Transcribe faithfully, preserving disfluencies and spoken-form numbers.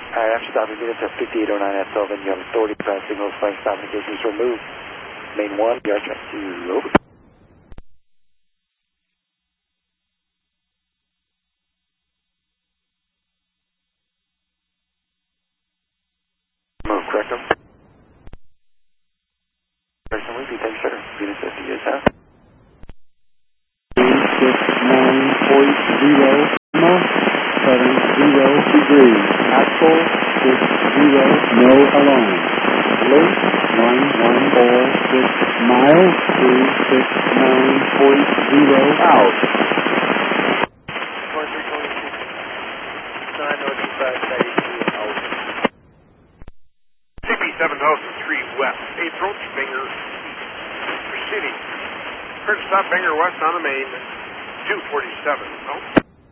Alright, after stopping units at fifty-eight oh nine at Sullivan, you have authority to pass signals, flank stop indications to remove. Main one, yard track two, over. Move, correct them. Correction, repeat, thanks, sir. Unit fifty is out. six nine point zero, seven zero degrees. Axle six zero, no alarm. Link one one four six miles to six nine point zero out. C P seven thousand three west, approach Bangor east. Proceeding. Current stop Bangor west on the main, two forty-seven. Oh.